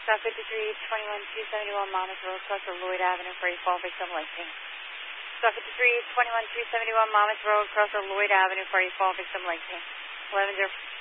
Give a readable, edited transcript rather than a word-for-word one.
Stock 53-21-271 Monmouth Road, across the Lloyd Avenue for a fall victim lighting. Stock 53-21-271 Monmouth Road, across the Lloyd Avenue for a fall victim lighting. 11-0.